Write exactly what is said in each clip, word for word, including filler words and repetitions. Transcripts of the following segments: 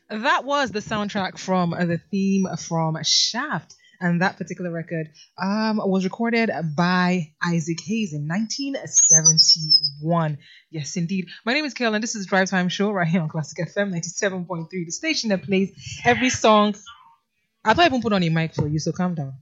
That was the soundtrack from uh, the theme from Shaft. And that particular record um, was recorded by Isaac Hayes in nineteen seventy-one. Yes, indeed. My name is Kale, and this is Drive Time Show right here on Classic F M ninety-seven point three, the station that plays every song. I thought I even put on a mic for you, so calm down.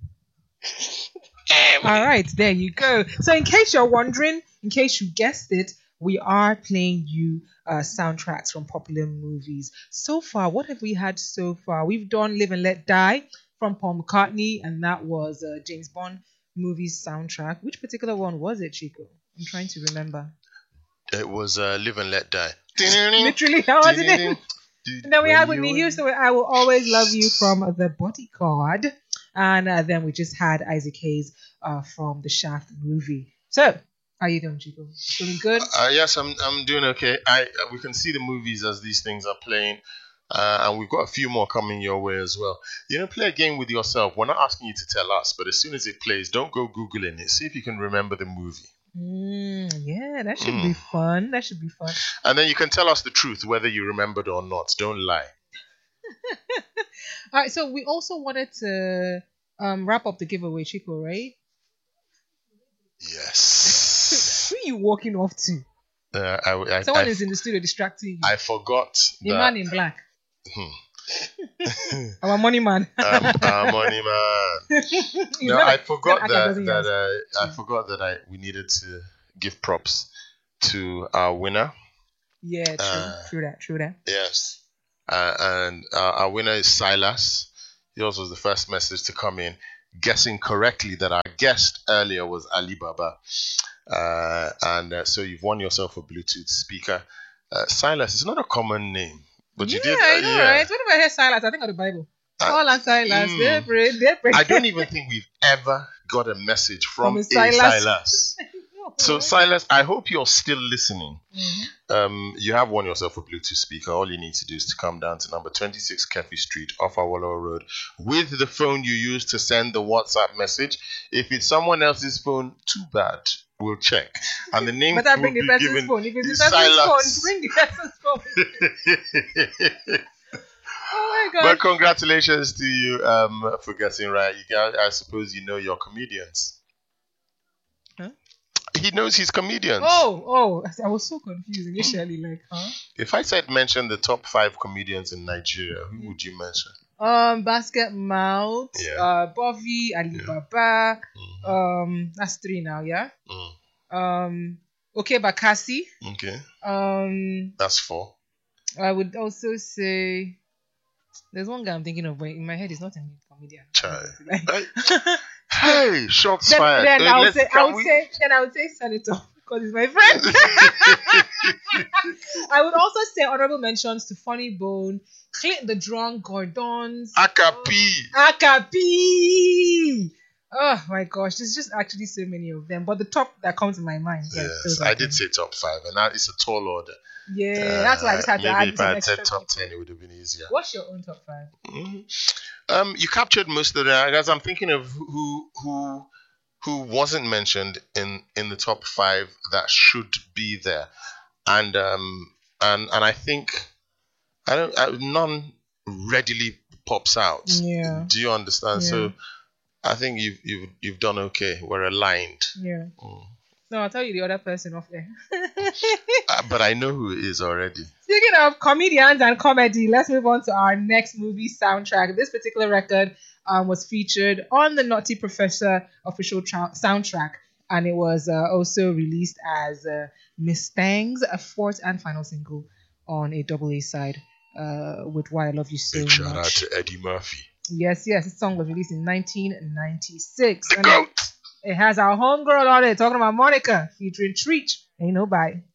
All right, there you go. So, in case you're wondering, in case you guessed it, we are playing you uh, soundtracks from popular movies. So far, what have we had so far? We've done Live and Let Die from Paul McCartney, and that was a James Bond movie's soundtrack. Which particular one was it, Chico? I'm trying to remember. It was uh, Live and Let Die. Literally, that was it. And then we had Whitney Houston with I Will Always Love You from The Bodyguard. And uh, then we just had Isaac Hayes uh, from the Shaft movie. So, how are you doing, Chico? Feeling good? Uh, yes, I'm I'm doing okay. I We can see the movies as these things are playing. Uh, and we've got a few more coming your way as well. You know, play a game with yourself. We're not asking you to tell us, but as soon as it plays, don't go Googling it. See if you can remember the movie. Mm, yeah, that should Mm. be fun. That should be fun. And then you can tell us the truth, whether you remembered or not. Don't lie. All right, so we also wanted to um, wrap up the giveaway, Chico, right? Yes. Who are you walking off to? Uh, I, I, Someone I, is in the studio distracting you. I forgot The that. man in black. Hmm. Our money man. um, uh, money man. He's No, not I like- forgot not like that, doesn't that use- uh, I forgot that I we needed to give props to our winner. Yeah, true, uh, true that, true that. Yes, uh, and uh, our winner is Silas. Yours was the first message to come in, guessing correctly that our guest earlier was Alibaba, uh, and uh, so you've won yourself a Bluetooth speaker. Uh, Silas is not a common name, but yeah, you did. I uh, know, yeah. right? Whenever I hear Silas, I think of the Bible. Uh, Paul and Silas, mm. they pray, they pray. I don't even think we've ever got a message from, From a a Silas. Silas. No. So Silas, I hope you're still listening. Mhm. Um, you have won yourself a Bluetooth speaker. All you need to do is to come down to number twenty-six Kefi Street off Awolowo Road with the phone you use to send the WhatsApp message. If it's someone else's phone, too bad. We'll check. And the name But I will bring the be person's given phone. If it's the is person's phone, Silas. bring the person's phone. Oh my But god. congratulations to you um, for getting right. You guys, I suppose you know your comedians. Huh? He knows his comedians. Oh, oh, I was so confused initially. Like, huh? If I said mention the top five comedians in Nigeria, who would you mention? Um, Basket Mouth, Yeah. uh, Buffy, Alibaba. Mhm. Um, that's three now, yeah. Mm. Um, okay, Bakassi. Okay, Um, that's four. I would also say there's one guy I'm thinking of, but in my head he's not a comedian. Child. Like- Hey, hey, shots then, fired. then Uh, I would let's- say, I can would we- say, then I would say Senator because he's my friend. I would also say honorable mentions to Funny Bone, Clint the Drunk, Gordons, Akapi. Akapi. Oh my gosh, there's just actually so many of them. But the top that comes to my mind, yes, Yes, those are I did them. say top five, and that is a tall order. Yeah, that's why I just had to Uh, add maybe if some I had extra said top people. ten, it would have been easier. What's your own top five? Mhm. Um, you captured most of that. Guys, I'm thinking of who who who wasn't mentioned in in the top five that should be there, and um and and I think I don't I, none readily pops out. Yeah. Do you understand? Yeah. So I think you've you've you've done okay. We're aligned. Yeah. Mm. No, I'll tell you the other person off there. Uh, but I know who it is already. Speaking of comedians and comedy, let's move on to our next movie soundtrack. This particular record um, was featured on the Naughty Professor official tra- soundtrack, and it was uh, also released as uh, Miss Thang's uh, fourth and final single on a double A side uh, with Why I Love You So Big shout out Much. to Eddie Murphy. Yes, yes, this song was released in nineteen ninety-six. The and goat. it has our homegirl on it talking about Monica featuring Treach. Ain't nobody.